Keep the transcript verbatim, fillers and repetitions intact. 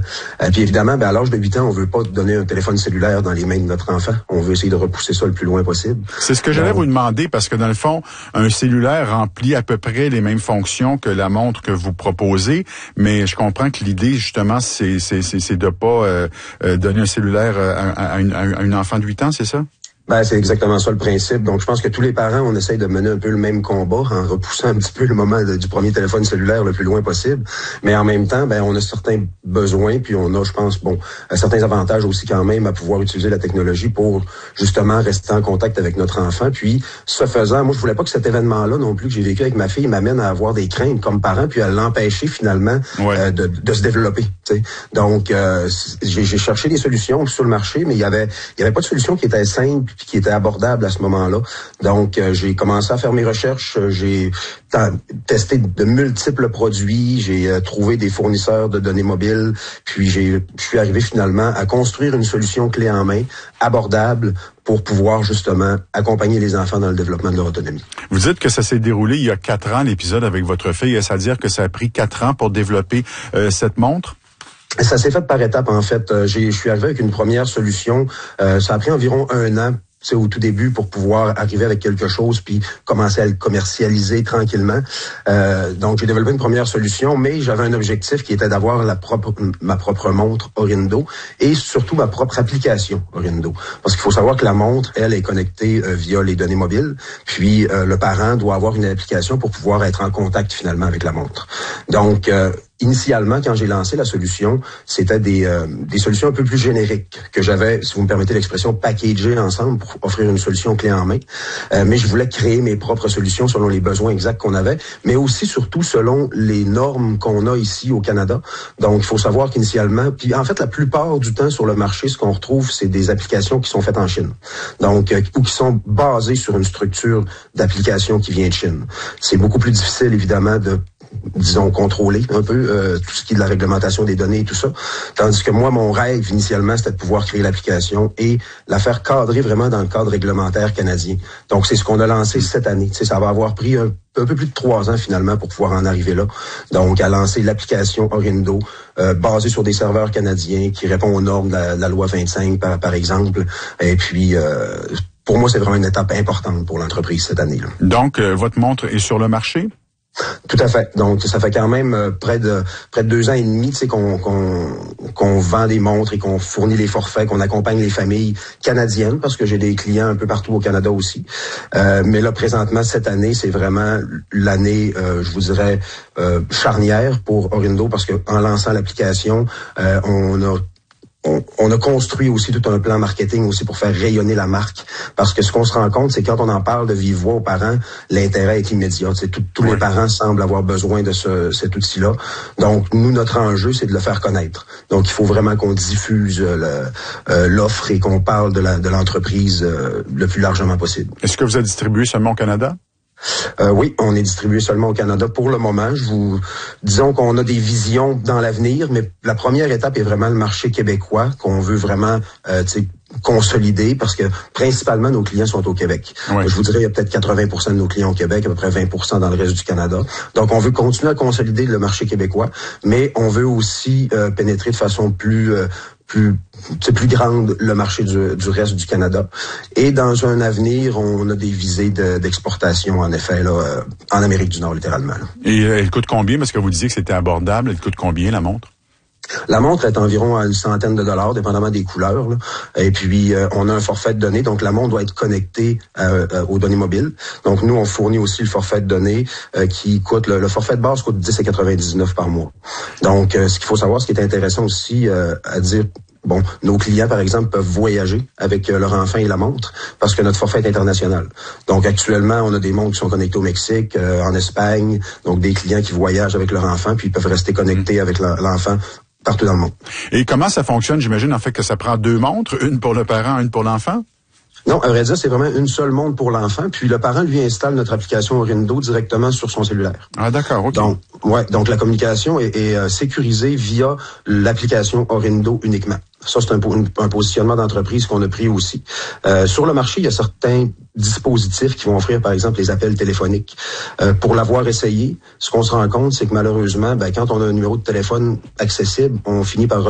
Euh, puis évidemment, ben, à l'âge de huit ans, on veut pas donner un téléphone cellulaire dans les mains de notre enfant. On veut essayer de repousser ça le plus loin possible. C'est ce que j'allais vous demander, parce que dans le fond, un cellulaire remplit à peu près les mêmes fonctions que la montre que vous proposez, mais je comprends que l'idée, justement, c'est c'est c'est, c'est de pas euh, donner un cellulaire à, à, une, à un enfant de huit ans, c'est ça? Ben, c'est exactement ça le principe. Donc, je pense que tous les parents, on essaye de mener un peu le même combat en repoussant un petit peu le moment de, du premier téléphone cellulaire le plus loin possible. Mais en même temps, ben, on a certains besoins, puis on a, je pense, bon, certains avantages aussi quand même à pouvoir utiliser la technologie pour justement rester en contact avec notre enfant. Puis, ce faisant, moi, je voulais pas que cet événement-là non plus que j'ai vécu avec ma fille m'amène à avoir des craintes comme parent, puis à l'empêcher finalement ouais. euh, de, de se développer. T'sais. Donc, euh, j'ai, j'ai cherché des solutions sur le marché, mais il y avait, il y avait pas de solution qui était simple puis qui était abordable à ce moment-là. Donc, euh, j'ai commencé à faire mes recherches, j'ai t- testé de multiples produits, j'ai euh, trouvé des fournisseurs de données mobiles, puis j'ai, je suis arrivé finalement à construire une solution clé en main, abordable, pour pouvoir justement accompagner les enfants dans le développement de leur autonomie. Vous dites que ça s'est déroulé il y a quatre ans, l'épisode avec votre fille. Est-ce à dire que ça a pris quatre ans pour développer euh, cette montre? Ça s'est fait par étapes, en fait. Euh, j'ai, je suis arrivé avec une première solution. Euh, ça a pris environ un an. C'est au tout début pour pouvoir arriver avec quelque chose puis commencer à le commercialiser tranquillement. Euh, donc, j'ai développé une première solution, mais j'avais un objectif qui était d'avoir la propre, ma propre montre Orindo et surtout ma propre application Orindo. Parce qu'il faut savoir que la montre, elle, est connectée euh, via les données mobiles, puis euh, le parent doit avoir une application pour pouvoir être en contact finalement avec la montre. Donc, euh, initialement, quand j'ai lancé la solution, c'était des, euh, des solutions un peu plus génériques que j'avais, si vous me permettez l'expression, packagées ensemble pour offrir une solution clé en main. Euh, mais je voulais créer mes propres solutions selon les besoins exacts qu'on avait, mais aussi surtout selon les normes qu'on a ici au Canada. Donc, il faut savoir qu'initialement, puis en fait, la plupart du temps sur le marché, ce qu'on retrouve, c'est des applications qui sont faites en Chine. Donc, euh, ou qui sont basées sur une structure d'application qui vient de Chine. C'est beaucoup plus difficile, évidemment, de disons, contrôler un peu euh, tout ce qui est de la réglementation des données et tout ça. Tandis que moi, mon rêve, initialement, c'était de pouvoir créer l'application et la faire cadrer vraiment dans le cadre réglementaire canadien. Donc, c'est ce qu'on a lancé cette année. Tu sais, ça va avoir pris un, un peu plus de trois ans, finalement, pour pouvoir en arriver là. Donc, à lancer l'application Orindo, euh, basée sur des serveurs canadiens qui répond aux normes de la, de la loi vingt-cinq, par, par exemple. Et puis... Euh, pour moi, c'est vraiment une étape importante pour l'entreprise cette année-là. Donc, euh, votre montre est sur le marché? Tout à fait. Donc, ça fait quand même euh, près de près de deux ans et demi, tu sais, qu'on qu'on qu'on vend des montres et qu'on fournit les forfaits, qu'on accompagne les familles canadiennes, parce que j'ai des clients un peu partout au Canada aussi. Euh, mais là, présentement, cette année, c'est vraiment l'année, euh, je vous dirais, euh, charnière pour Orindo, parce que en lançant l'application, euh, on a On, on a construit aussi tout un plan marketing aussi pour faire rayonner la marque. Parce que ce qu'on se rend compte, c'est quand on en parle de vive voix aux parents, l'intérêt est immédiat. C'est tout, tous oui. les parents semblent avoir besoin de ce, cet outil-là. Donc, nous, notre enjeu, c'est de le faire connaître. Donc, il faut vraiment qu'on diffuse le, euh, l'offre et qu'on parle de, la, de l'entreprise euh, le plus largement possible. Est-ce que vous êtes distribué seulement au Canada? Euh, oui, on est distribué seulement au Canada pour le moment. Je vous disons qu'on a des visions dans l'avenir, mais la première étape est vraiment le marché québécois qu'on veut vraiment euh, tu sais, consolider parce que principalement nos clients sont au Québec. Oui. Je vous dirais il y a peut-être quatre-vingts pour cent de nos clients au Québec, à peu près vingt pour cent dans le reste du Canada. Donc on veut continuer à consolider le marché québécois, mais on veut aussi euh, pénétrer de façon plus euh, plus c'est plus grande le marché du, du reste du Canada. Et dans un avenir, on a des visées de, d'exportation, en effet, là, euh, en Amérique du Nord, littéralement. Là. Et euh, elle coûte combien? Parce que vous disiez que c'était abordable. Elle coûte combien, la montre? La montre est environ à une centaine de dollars, dépendamment des couleurs. Là. Et puis, euh, on a un forfait de données. Donc, la montre doit être connectée euh, euh, aux données mobiles. Donc, nous, on fournit aussi le forfait de données euh, qui coûte... Le, le forfait de base coûte dix à quatre-vingt-dix-neuf par mois. Donc, euh, ce qu'il faut savoir, ce qui est intéressant aussi euh, à dire... Bon, nos clients, par exemple, peuvent voyager avec euh, leur enfant et la montre parce que notre forfait est international. Donc, actuellement, on a des montres qui sont connectées au Mexique, euh, en Espagne, donc des clients qui voyagent avec leur enfant, puis ils peuvent rester connectés avec la, l'enfant partout dans le monde. Et comment ça fonctionne? J'imagine, en fait, que ça prend deux montres, une pour le parent, une pour l'enfant? Non, à vrai dire, c'est vraiment une seule montre pour l'enfant. Puis le parent, lui, installe notre application Orindo directement sur son cellulaire. Ah, d'accord, OK. Donc, ouais, donc la communication est, est euh, sécurisée via l'application Orindo uniquement. Ça, c'est un, un positionnement d'entreprise qu'on a pris aussi. Euh, sur le marché, il y a certains dispositifs qui vont offrir, par exemple, les appels téléphoniques. Euh, pour l'avoir essayé, ce qu'on se rend compte, c'est que malheureusement, ben, quand on a un numéro de téléphone accessible, on finit par